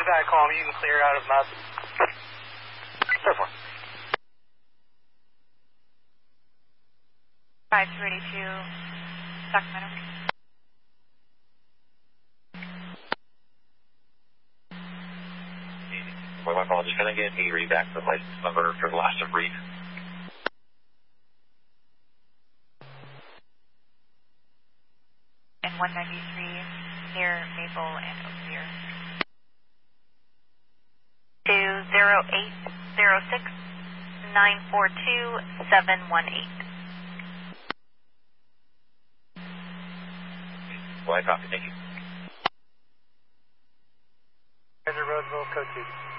back home. You can clear out of mud. So far. 5282, Sacramento. Boy, my apologies. Can I get a read back the license number for the last of read? And 193 near Maple and Ophir. 20806 942 718. Well, I copy. Thank you. Roosevelt, code 2.